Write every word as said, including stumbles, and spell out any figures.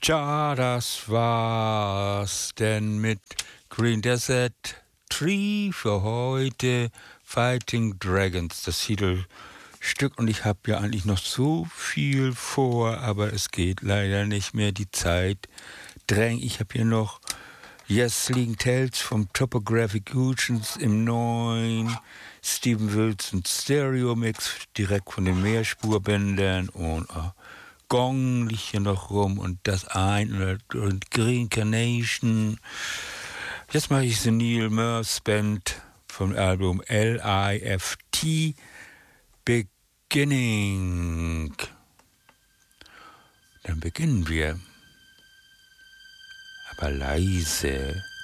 Tja, das war's denn mit Green Desert Tree für heute. Fighting Dragons, das Titelstück. Und ich habe ja eigentlich noch so viel vor, aber es geht leider nicht mehr. Die Zeit drängt. Ich habe hier noch Yes, Leading Tales vom Topographic Oceans im neuen Steven Wilson Stereo Mix, direkt von den Mehrspurbändern. Und äh, Gong liegt hier noch rum und das ein und Green Carnation. Jetzt mache ich The Neil Murph's Band vom Album L I F T Beginning. Dann beginnen wir. Aber leise.